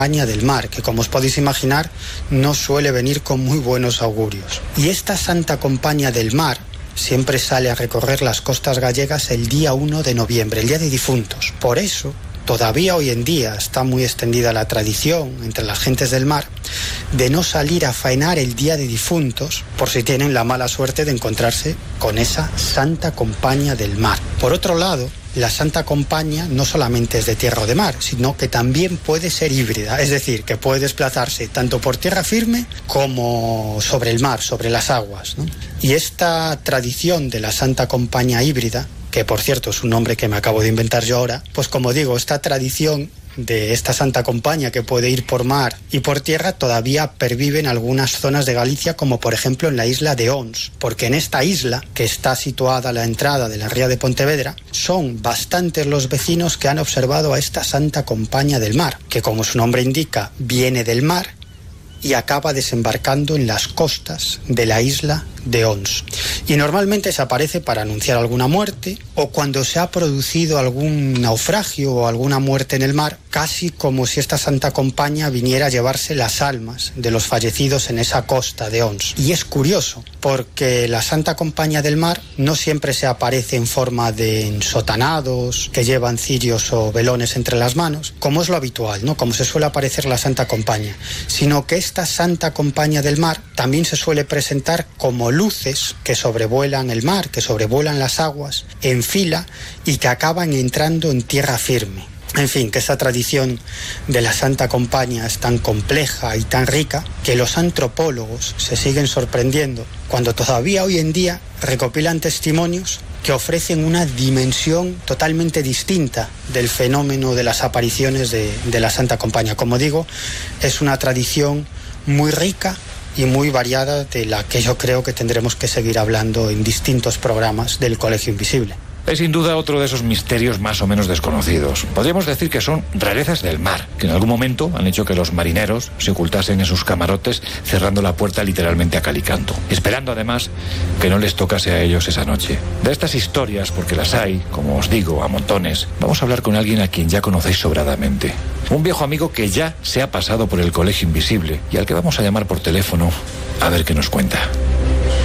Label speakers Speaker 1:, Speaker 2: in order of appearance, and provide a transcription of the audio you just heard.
Speaker 1: Compañía del Mar, que como os podéis imaginar no suele venir con muy buenos augurios. Y esta Santa Compañía del Mar siempre sale a recorrer las costas gallegas el día 1 de noviembre, el Día de Difuntos. Por eso, todavía hoy en día está muy extendida la tradición entre las gentes del mar de no salir a faenar el Día de Difuntos por si tienen la mala suerte de encontrarse con esa Santa Compañía del Mar. Por otro lado, la Santa Compañía no solamente es de tierra o de mar, sino que también puede ser híbrida, es decir, que puede desplazarse tanto por tierra firme como sobre el mar, sobre las aguas, ¿no? Y esta tradición de la Santa Compañía híbrida, que por cierto es un nombre que me acabo de inventar yo ahora, pues como digo, esta tradición de esta Santa Compañía que puede ir por mar y por tierra todavía pervive en algunas zonas de Galicia, como por ejemplo en la isla de Ons, porque en esta isla, que está situada a la entrada de la ría de Pontevedra, son bastantes los vecinos que han observado a esta Santa Compañía del Mar, que como su nombre indica, viene del mar y acaba desembarcando en las costas de la isla de Ons. Y normalmente se aparece para anunciar alguna muerte o cuando se ha producido algún naufragio o alguna muerte en el mar, casi como si esta Santa Compañía viniera a llevarse las almas de los fallecidos en esa costa de Ons. Y es curioso, porque la Santa Compañía del Mar no siempre se aparece en forma de ensotanados que llevan cirios o velones entre las manos, como es lo habitual, ¿no? Como se suele aparecer la Santa Compañía, sino que esta Santa Compañía del Mar también se suele presentar como luces que sobrevuelan el mar, que sobrevuelan las aguas en fila y que acaban entrando en tierra firme. En fin, que esa tradición de la Santa Compañía es tan compleja y tan rica que los antropólogos se siguen sorprendiendo cuando todavía hoy en día recopilan testimonios que ofrecen una dimensión totalmente distinta del fenómeno de las apariciones de la Santa Compañía. Como digo, es una tradición muy rica y muy variada, de la que yo creo que tendremos que seguir hablando en distintos programas del Colegio Invisible.
Speaker 2: Es sin duda otro de esos misterios más o menos desconocidos. Podríamos decir que son rarezas del mar, que en algún momento han hecho que los marineros se ocultasen en sus camarotes, cerrando la puerta literalmente a cal y canto, esperando además que no les tocase a ellos esa noche. De estas historias, porque las hay, como os digo, a montones, vamos a hablar con alguien a quien ya conocéis sobradamente. Un viejo amigo que ya se ha pasado por el Colegio Invisible y al que vamos a llamar por teléfono a ver qué nos cuenta.